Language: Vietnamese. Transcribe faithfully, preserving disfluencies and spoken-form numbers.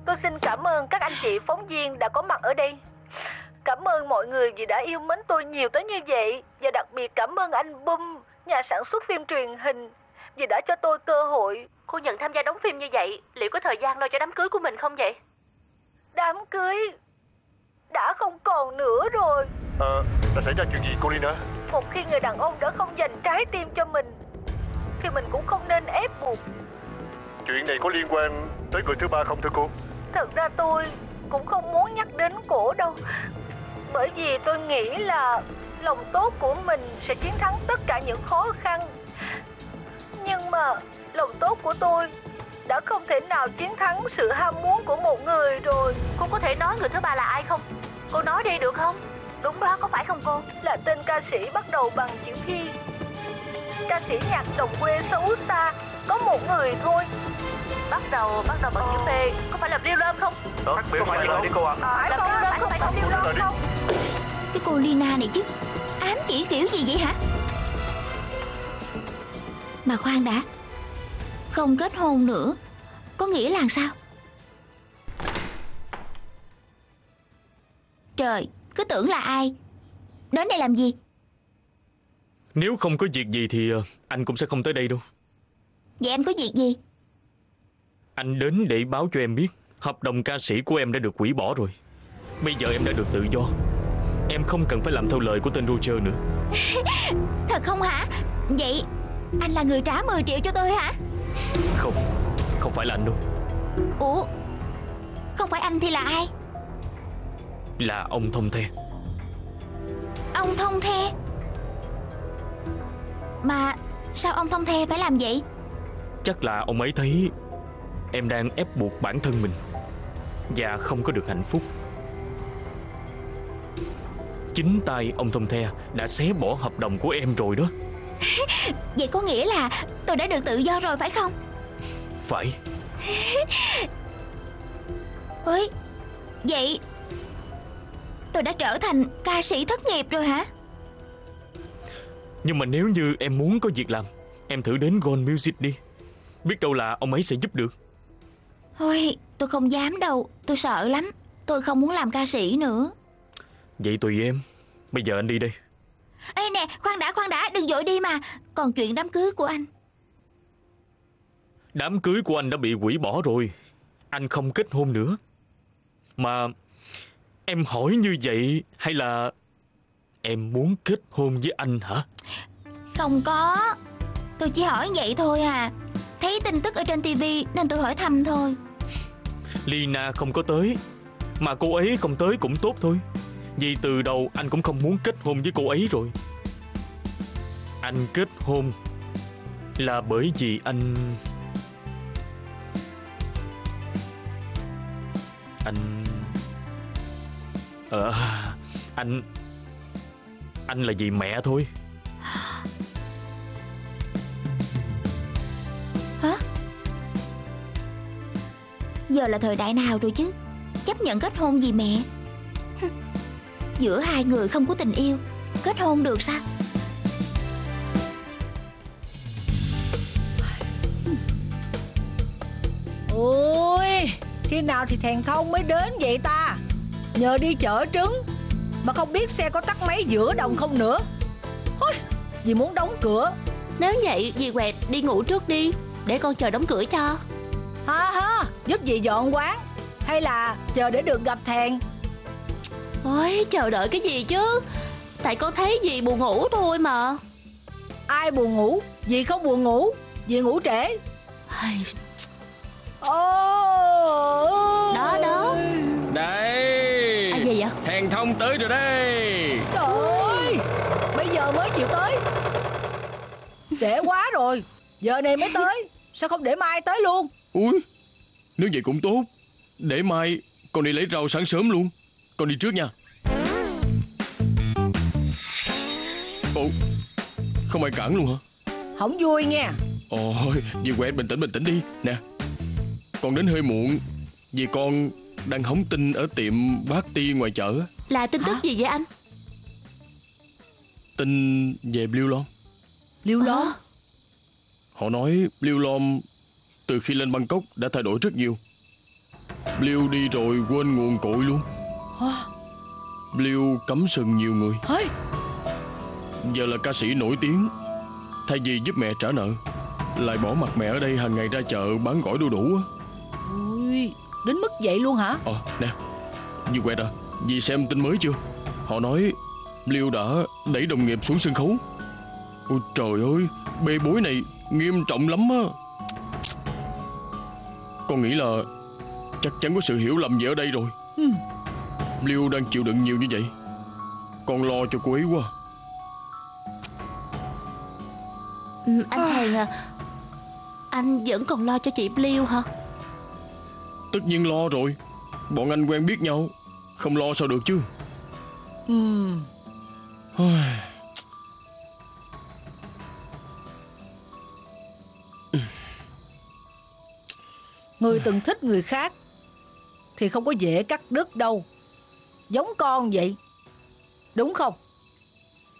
Tôi xin cảm ơn các anh chị phóng viên đã có mặt ở đây. Cảm ơn mọi người vì đã yêu mến tôi nhiều tới như vậy. Và đặc biệt cảm ơn anh Bum, nhà sản xuất phim truyền hình, vì đã cho tôi cơ hội. Cô nhận tham gia đóng phim như vậy, liệu có thời gian lo cho đám cưới của mình không vậy? Đám cưới đã không còn nữa rồi. Ờ, đã xảy ra chuyện gì cô Lina? Một khi người đàn ông đã không dành trái tim cho mình thì mình cũng không nên ép buộc. Chuyện này có liên quan tới người thứ ba không thưa cô? Thật ra tôi cũng không muốn nhắc đến cổ đâu, bởi vì tôi nghĩ là lòng tốt của mình sẽ chiến thắng tất cả những khó khăn. Nhưng mà lòng tốt của tôi đã không thể nào chiến thắng sự ham muốn của một người rồi. Cô có thể nói người thứ ba là ai không? Cô nói đi được không? Đúng đó, có phải không cô? Là tên ca sĩ bắt đầu bằng chữ Phi. Ca sĩ nhạc đồng quê xấu xa, có một người thôi. Bắt đầu, bắt đầu bằng chữ P. Có phải là Liêu Lâm không? Đó, có phải là đi cô ạ? Phải không? Có phải không Liêu Lâm không? Cái cô Lina này chứ, ám chỉ kiểu gì vậy hả? Mà khoan đã, không kết hôn nữa có nghĩa là sao? Trời, cứ tưởng là ai. Đến đây làm gì? Nếu không có việc gì thì anh cũng sẽ không tới đây đâu. Vậy anh có việc gì? Anh đến để báo cho em biết hợp đồng ca sĩ của em đã được hủy bỏ rồi. Bây giờ em đã được tự do. Em không cần phải làm theo lời của tên Roger nữa. Thật không hả? Vậy anh là người trả mười triệu cho tôi hả? Không, không phải là anh đâu. Ủa, không phải anh thì là ai? Là ông Thông The. Ông Thông The? Mà sao ông Thông The phải làm vậy? Chắc là ông ấy thấy em đang ép buộc bản thân mình và không có được hạnh phúc. Chính tay ông Thông The đã xé bỏ hợp đồng của em rồi đó. Vậy có nghĩa là tôi đã được tự do rồi phải không? Phải. Ôi, vậy tôi đã trở thành ca sĩ thất nghiệp rồi hả? Nhưng mà nếu như em muốn có việc làm, em thử đến Gold Music đi. Biết đâu là ông ấy sẽ giúp được. Thôi, tôi không dám đâu. Tôi sợ lắm. Tôi không muốn làm ca sĩ nữa. Vậy tùy em. Bây giờ anh đi đây. Ê nè, khoan đã, khoan đã, đừng vội đi mà. Còn chuyện đám cưới của anh. Đám cưới của anh đã bị hủy bỏ rồi. Anh không kết hôn nữa. Mà em hỏi như vậy hay là em muốn kết hôn với anh hả? Không có. Tôi chỉ hỏi vậy thôi à. Thấy tin tức ở trên tivi nên tôi hỏi thăm thôi. Lina không có tới, mà cô ấy không tới cũng tốt thôi. Vì từ đầu anh cũng không muốn kết hôn với cô ấy rồi. Anh kết hôn là bởi vì anh... Anh... Ờ... Anh... Anh là vì mẹ thôi. Hả? Giờ là thời đại nào rồi chứ? Chấp nhận kết hôn vì mẹ? Giữa hai người không có tình yêu, kết hôn được sao? Ôi, khi nào thì thằng Thông mới đến vậy ta? Nhờ đi chở trứng mà không biết xe có tắt máy giữa đồng không nữa. Ôi, dì muốn đóng cửa. Nếu vậy dì Quẹt đi ngủ trước đi, để con chờ đóng cửa cho. Ha ha, giúp dì dọn quán hay là chờ để được gặp thằng? Ôi, chờ đợi cái gì chứ? Tại con thấy dì buồn ngủ thôi mà. Ai buồn ngủ? Dì không buồn ngủ, dì ngủ trễ. Đó đó. Đây. À, gì vậy? Thằng Thông tới rồi đây. Trời ơi, bây giờ mới chịu tới. Trễ quá rồi, giờ này mới tới. Sao không để mai tới luôn? Ui, nếu vậy cũng tốt. Để mai con đi lấy rau sáng sớm luôn. Con đi trước nha. Ồ, không ai cản luôn hả? Không vui nha. Ôi, dì Quẹt bình tĩnh bình tĩnh đi. Nè, con đến hơi muộn vì con đang hóng tin ở tiệm bát ti ngoài chợ. Là tin tức Hả? gì vậy anh? Tin về Blue Lom. Liêu Lom? Họ nói Blue Lom từ khi lên Bangkok đã thay đổi rất nhiều. Blue đi rồi quên nguồn cội luôn. Hả? Blue cắm sừng nhiều người. Hả? Giờ là ca sĩ nổi tiếng, thay vì giúp mẹ trả nợ, lại bỏ mặt mẹ ở đây hàng ngày ra chợ bán gỏi đu đủ á. Ôi, đến mức vậy luôn hả? Ờ nè, Dì Quẹt à, dì xem tin mới chưa? Họ nói Blue đã đẩy đồng nghiệp xuống sân khấu. Ôi trời ơi, bê bối này nghiêm trọng lắm á. Con nghĩ là chắc chắn có sự hiểu lầm gì ở đây rồi. Ừ. Blue đang chịu đựng nhiều như vậy, con lo cho cô ấy quá. Ừ, anh Thèn à, anh vẫn còn lo cho chị Blue hả? Tất nhiên lo rồi, bọn anh quen biết nhau, không lo sao được chứ. Ừ. Người từng thích người khác thì không có dễ cắt đứt đâu. Giống con vậy, đúng không?